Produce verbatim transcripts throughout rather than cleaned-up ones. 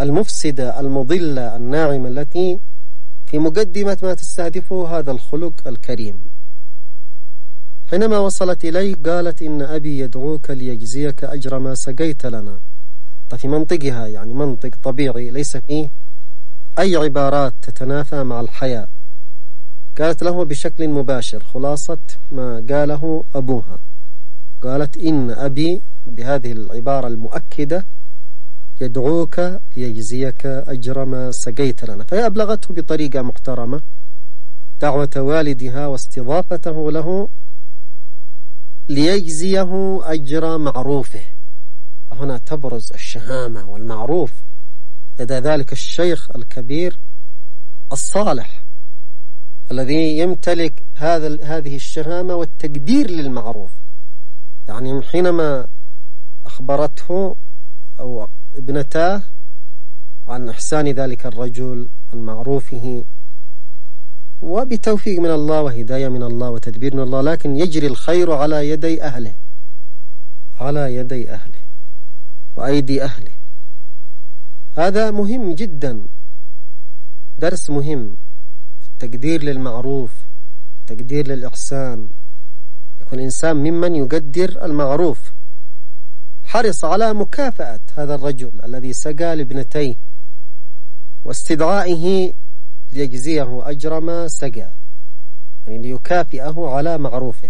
المفسدة المضلة الناعمة التي في مقدمة ما تستهدفه هذا الخلق الكريم. حينما وصلت إليه قالت إن أبي يدعوك ليجزيك أجر ما سقيت لنا. في منطقها، يعني منطق طبيعي ليس فيه أي عبارات تتنافى مع الحياة. قالت له بشكل مباشر خلاصة ما قاله أبوها. قالت إن أبي بهذه العبارة المؤكدة يدعوك ليجزيك أجر ما سقيت لنا. فهي أبلغته بطريقة محترمة دعوة والدها واستضافته له ليجزيه أجر معروفه. هنا تبرز الشهامة والمعروف لدى ذلك الشيخ الكبير الصالح الذي يمتلك هذا هذه الشهامة والتقدير للمعروف. يعني حينما أخبرته أو ابنتاه عن إحسان ذلك الرجل عن معروفه وبتوفيق من الله وهداية من الله وتدبير من الله، لكن يجري الخير على يدي أهله على يدي أهله وأيدي أهله. هذا مهم جدا، درس مهم، تقدير للمعروف، تقدير للإحسان. يكون الإنسان ممن يقدر المعروف، حرص على مكافأة هذا الرجل الذي سقى لابنتيه واستدعائه ليجزيه أجر ما سقى، يعني ليكافئه على معروفه.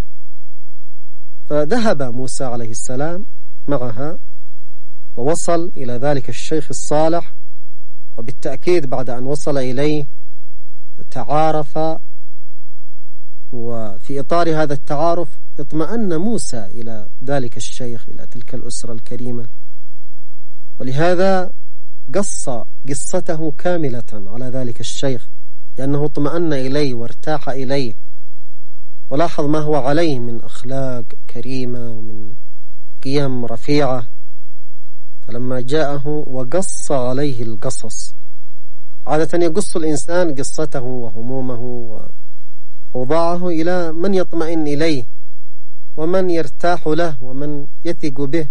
فذهب موسى عليه السلام معها ووصل إلى ذلك الشيخ الصالح، وبالتأكيد بعد أن وصل إليه تعارف، وفي إطار هذا التعارف اطمأن موسى إلى ذلك الشيخ، إلى تلك الأسرة الكريمة، ولهذا قص قصته كاملة على ذلك الشيخ لأنه اطمأن إليه وارتاح إليه ولاحظ ما هو عليه من أخلاق كريمة ومن قيم رفيعة. فلما جاءه وقص عليه القصص، عادة يقص الإنسان قصته وهمومه ووضعه إلى من يطمئن إليه ومن يرتاح له ومن يثق به.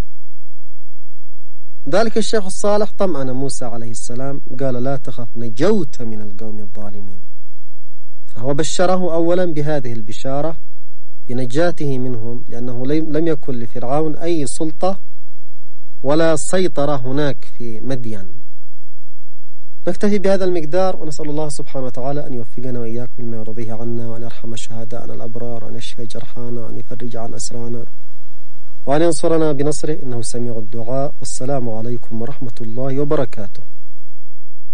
ذلك الشيخ الصالح طمأن موسى عليه السلام، قال لا تخف نجوت من القوم الظالمين. فهو بشره أولا بهذه البشارة بنجاته منهم، لأنه لم يكن لفرعون أي سلطة ولا سيطرة هناك في مدين. نكتفي بهذا المقدار، ونسأل الله سبحانه وتعالى أن يوفقنا وإياكم بما يرضيه عنا، وأن يرحم شهداءنا الأبرار، وأن يشفي جرحانا، وأن يفرج عن أسرانا، وأن ينصرنا بنصره إنه سميع الدعاء. والسلام عليكم ورحمة الله وبركاته.